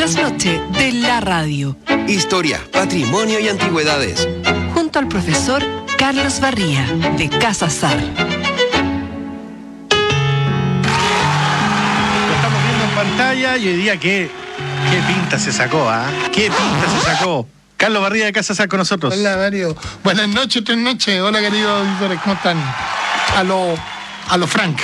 trasnoche de la radio. Historia, patrimonio y antigüedades. Junto al profesor Carlos Barría, de Casa Sar. Lo estamos viendo en pantalla y hoy día qué pinta se sacó, ¿ah? ¿Qué pinta se sacó? Carlos Barría de Casa Sar con nosotros. Hola, Mario. Buenas noches, 3 noches. Hola, queridos auditores, ¿cómo están? A lo Frank.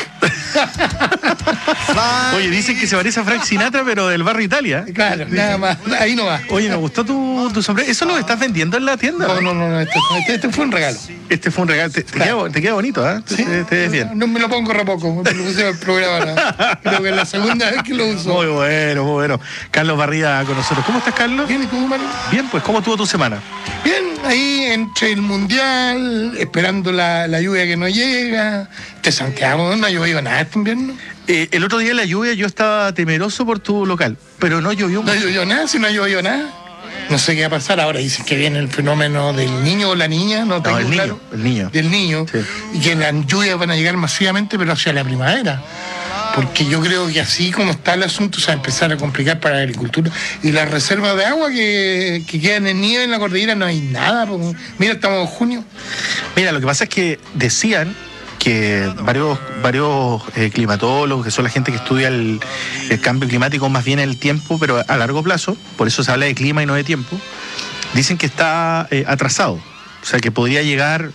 Oye, dicen que se parece a Frank Sinatra, pero del barrio Italia. Claro, nada más. Ahí no va. Oye, me gustó tu sombrero. ¿Eso lo estás vendiendo en la tienda? No. Este fue un regalo. Este fue un regalo. Te queda bonito, ¿eh? ¿Sí? Te ves bien. No me lo pongo re poco. Me lo puse en el programa. ¿No? Creo que es la segunda vez que lo uso. Muy bueno. Carlos Barría con nosotros. ¿Cómo estás, Carlos? Bien, ¿y tú, Mario? Bien, pues, ¿cómo estuvo tu semana? Bien, ahí entre el mundial, esperando la lluvia que no llega. Santiago no ha llovido nada este invierno. El otro día en la lluvia yo estaba temeroso por tu local, pero no llovió mucho. No llovió nada, si no llovió nada. No sé qué va a pasar. Ahora dicen que viene el fenómeno del niño o la niña, no tengo claro. El niño. Del niño. Sí. Y que las lluvias van a llegar masivamente, pero hacia la primavera. Porque yo creo que así como está el asunto se va a empezar a complicar para la agricultura. Y las reservas de agua que quedan en nieve en la cordillera no hay nada. Pues. Mira, estamos en junio. Mira, lo que pasa es que decían que varios climatólogos, que son la gente que estudia el cambio climático, más bien el tiempo, pero a largo plazo, por eso se habla de clima y no de tiempo, dicen que está atrasado. O sea, que podría llegar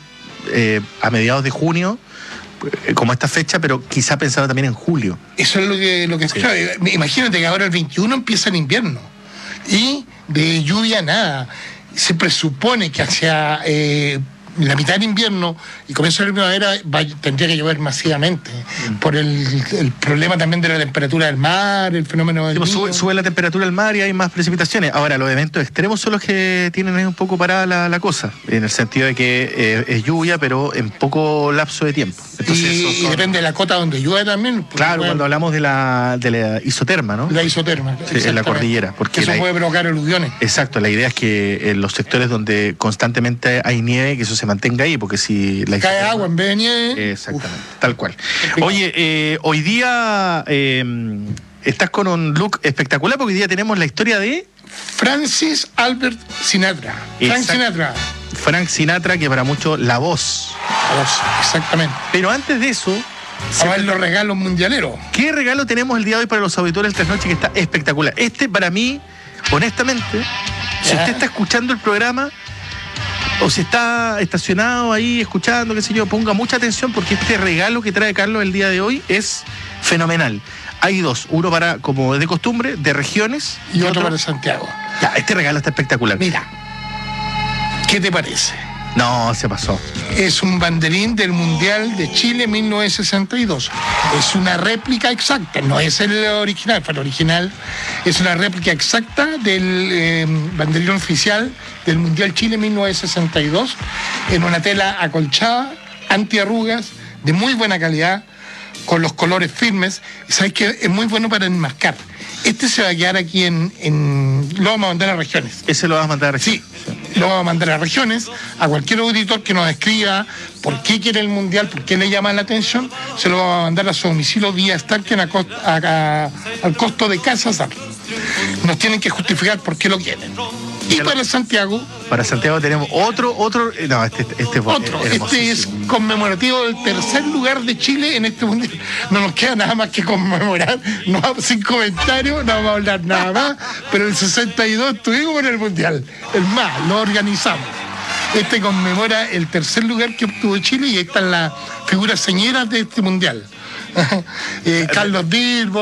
a mediados de junio, como esta fecha, pero quizá pensado también en julio. Eso es lo que escuchaba. Sí. Imagínate que ahora el 21 empieza el invierno y de lluvia nada. Se presupone que hacia la mitad del invierno y comienzo de la primavera tendría que llover masivamente por el problema también de la temperatura del mar, el fenómeno del sube la temperatura del mar y hay más precipitaciones. Ahora, los eventos extremos son los que tienen ahí un poco parada la cosa, en el sentido de que es lluvia, pero en poco lapso de tiempo. Entonces, y depende de la cota donde llueve también. Claro, cuando hablamos de la isoterma, ¿no? La isoterma. Sí, en la cordillera. Porque eso puede provocar aluviones. Exacto, la idea es que en los sectores donde constantemente hay nieve, que eso se mantenga ahí, porque si la cae agua en vez de nieve. Exactamente, tal cual. Oye, hoy día estás con un look espectacular, porque hoy día tenemos la historia de Francis Albert Sinatra. Frank Sinatra, que para muchos la voz. La voz, exactamente. Pero antes de eso, a ver los regalos mundialeros. ¿Qué regalo tenemos el día de hoy para los auditores del Trasnoche, que está espectacular? Este, para mí, honestamente, si usted está escuchando el programa o si está estacionado ahí escuchando, qué sé yo, ponga mucha atención, porque este regalo que trae Carlos el día de hoy es fenomenal. Hay dos, uno para, como es de costumbre, de regiones y otro para Santiago. Ya, este regalo está espectacular. Mira, ¿qué te parece? No, se pasó. Es un banderín del Mundial de Chile 1962. Es una réplica exacta, no es el original, fue el original. Es una réplica exacta del banderín oficial del Mundial Chile 1962, en una tela acolchada, antiarrugas, de muy buena calidad, con los colores firmes. ¿Sabes qué? Es muy bueno para enmarcar. Este se va a quedar aquí lo vamos a mandar a regiones. ¿Ese lo vas a mandar a regiones? Sí, lo vamos a mandar a regiones. A cualquier auditor que nos escriba por qué quiere el mundial, por qué le llama la atención, se lo vamos a mandar a su domicilio vía Starken al costo de Casa Sar. Nos tienen que justificar por qué lo quieren. Y para Santiago. Para Santiago tenemos otro. No, este es conmemorativo del 3er lugar de Chile en este mundial. No nos queda nada más que conmemorar. No, sin comentarios, no vamos a hablar nada más. Pero el 62 estuvimos en el mundial. El más, lo organizamos. Este conmemora el 3er lugar que obtuvo Chile y ahí están las figuras señeras de este mundial. Carlos Dirbo.